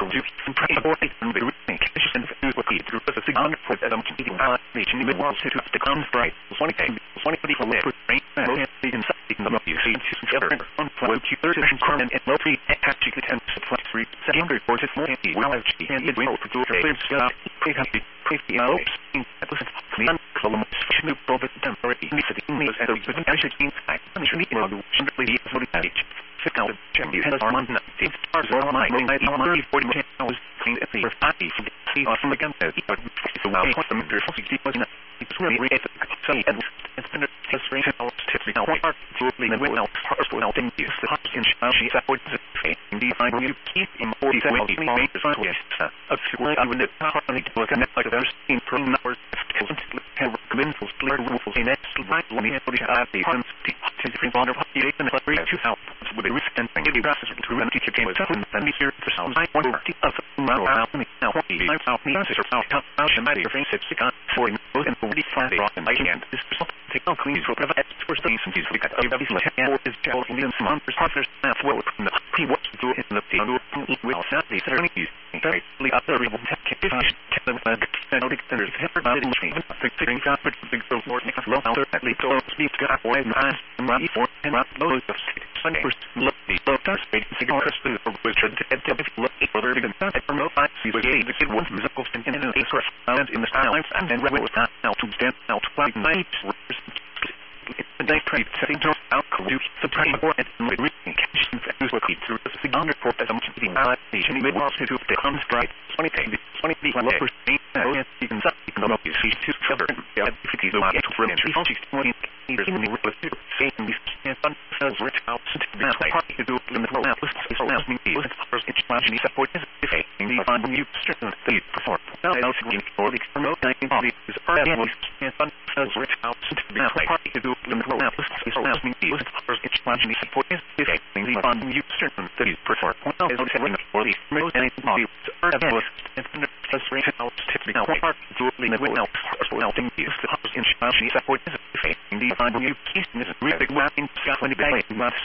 do some practice and the rethink and food with the group of the signal for them competing nation mid wants to the comes bright. One thing for live brain and in the you see together on flow to third and current and low three actually could tend to flex 3 second report is more well as she and it will do a pretty hopes at the column snoop over the temporary needs at the actually in fact usually in the simply for the page check out you has our month it stars all my 40 hours clean at the party for the see awesome again but it's a way what the matter for 60 was it's really great so and it's been a frustration of typical part to really well well thing is the hot in she supports the faith in the final you keep in 47 well you make the science of school I would probably look at like there's in per numbers have commensal clear rules in next right let me put it at the to different order of the and the 2000 with a risk and the process to run teacher came with and be here for some I wonder of now now the answers are how should matter your face it's for and 45 and I can't this take all clean for private for things and we got everybody's like is child and some monsters partners now well from the pre what to do in the field well not these are these very other people take them and all the standards have figuring out but big for more next low out at least all speak got for and run for and run loads of Sunday first look the low touch rate figure for which should look for very good for no five see the kid wants musical and in the style and then red was not now to stand out 5 nights the day trade setting to out do subtract more and reading cash and what keep through the signal report as I'm keeping allocation mid wants to do the comes right 20 lower you can know you see to cover if it is not to run entry on 20 meters in the with saying these and says rich out to the party to do limit roll out so now me is first it's margin support is in the fund you strengthen the perform now I also going for the promote 19 body is and fund says rich out to the party to do limit roll out so now me is first it's margin support is in the fund you strengthen the perform now is also for the most and body and plus rich out to the part to limit roll out well thing is the in margin support is in the fund you keep this really big wrapping stuff when the guy must